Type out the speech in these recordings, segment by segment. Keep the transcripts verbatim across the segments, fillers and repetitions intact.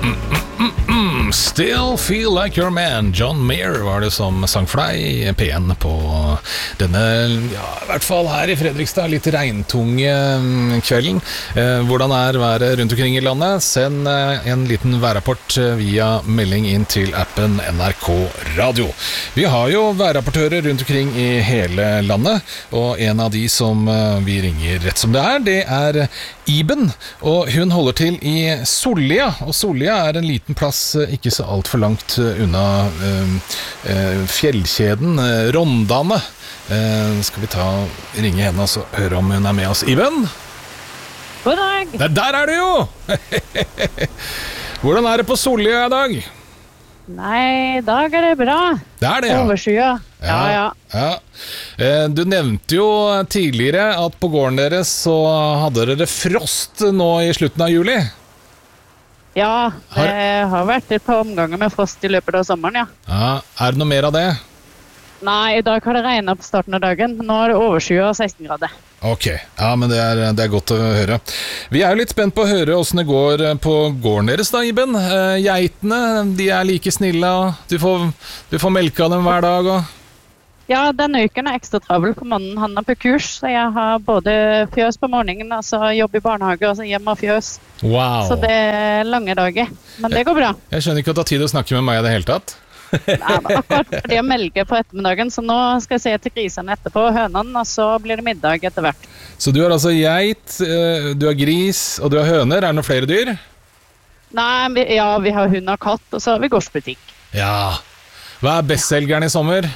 Still Feel Like Your Man. John Mayer var det som sang for deg P en på denne, ja, i hvert fall her i Fredrikstad, litt regntunge kvelden. Eh, hvordan er været rundt omkring i landet? Send eh, en liten værrapport via melding inn til appen N R K Radio. Vi har jo værrapportører rundt omkring i hele landet, og en av de som eh, vi ringer rett som det er, det er Iben, og hun holder til i Sollia, og Sollia er en liten plass ikke så alt for langt unna uh, uh, fjellkjeden uh, Rondane. Uh, skal vi ta ringe henne og så høre om hun er med oss. Iben? God dag! Der, der er du jo! Hvordan er det på Sollia i dag? Nei, i dag er det bra. Det er det, ja. Overskya. Ja, ja. ja. Uh, du nevnte jo tidligere at på gården deres så hadde dere frost nå i slutten av juli. Ja, det har vært et par omganger med frost i løpet av sommeren, ja. Ja, er det noe mer av det? Nei, i dag har det regnet på starten av dagen. Nå er det overskya og seksten grader. Ok, ja, men det er, det er godt å høre. Vi er jo litt spent på å høre hvordan det går på gården deres da, Iben. Eh, geitene, de er like snille, og du får, du får melke av dem hver dag, og... Ja, denne uken er ekstra travel på mannen. Han er på kurs, så jeg har både fjøs på morgenen, altså jobb i barnehage, og så hjemme og fjøs. Wow. Så det er lange dager, men det går bra. Jeg skjønner ikke at du har tid å snakke med meg i det hele tatt. Nei, men akkurat fordi jeg melker på ettermiddagen, så nå skal jeg se til grisene etterpå, hønene, og så blir det middag etter hvert. Så du har altså geit, du har gris, og du har høner. Er det noen flere dyr? Nei, vi, ja, vi har hund og katt, og så har vi gårdsbutikk. Ja. Hva er bestselgeren i sommer?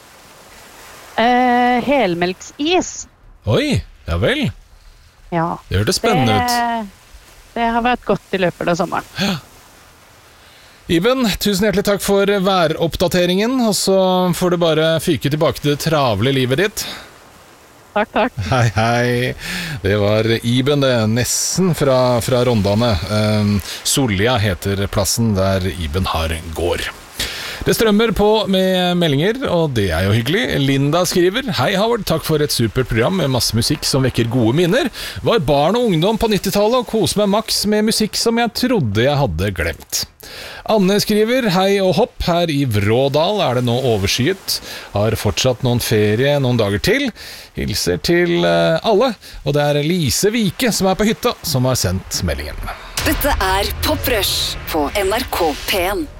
Eh, helmelksis. Oi, ja vel. Ja. Det hørtes spennende det, ut. Det har vært godt i løpet av sommeren. Ja. Iben, tusen hjertelig takk for væroppdateringen, og så får du bare fyke tilbake til det travle livet ditt. Takk, takk. Hei, hei. Det var Iben, det, nesten fra, fra Rondane. Um, Sollia heter plassen der Iben har gård. Det strømmer på med meldinger, og det er jo hyggelig. Linda skriver: Hei Howard, takk for et supert program med masse musikk som vekker gode minner. Var barn og ungdom på nittitallet og koste meg maks med musikk som jeg trodde jeg hadde glemt. Anne skriver: Hei og hopp, her i Vrådal er det nå overskyet. Har fortsatt noen ferie noen dager til. Hilser til alle, og det er Lise Vike som er på hytta som har sendt meldingen. Dette er Pop Rush på N R K P en.